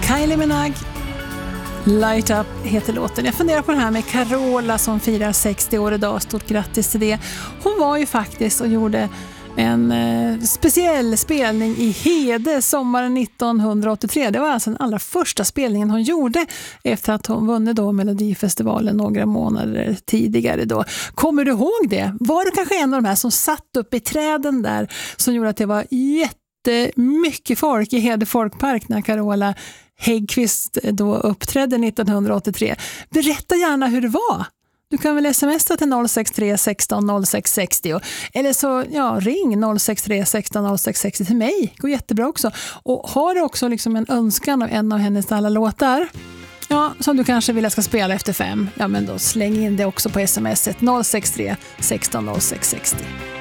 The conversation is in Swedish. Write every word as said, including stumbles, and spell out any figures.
Kylie Minogue, Light Up heter låten. Jag funderar på det här med Carola som firar sextio år idag. Stort grattis till det. Hon var ju faktiskt och gjorde en eh, speciell spelning i Hede sommaren nittonhundraåttiotre. Det var alltså den allra första spelningen hon gjorde efter att hon vunnit då Melodifestivalen några månader tidigare då. Kommer du ihåg det? Var du kanske en av de här som satt upp i träden där som gjorde att det var jättemycket folk i Hede folkpark när Carola Häggkvist då uppträdde nittonhundraåttiotre? Berätta gärna hur det var. Du kan väl smsa till noll sex tre sexton noll sex sextio eller så ja, ring noll sex tre sexton noll sex sextio till mig. Det går jättebra också. Och har du också liksom en önskan av en av hennes alla låtar, ja, som du kanske vill jag ska spela efter fem, ja men då släng in det också på smset noll sex tre sexton noll sex sextio.